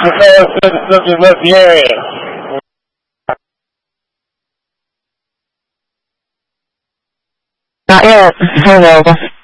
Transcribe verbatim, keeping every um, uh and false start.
The fellow citizens left the area. Not yet. Hello.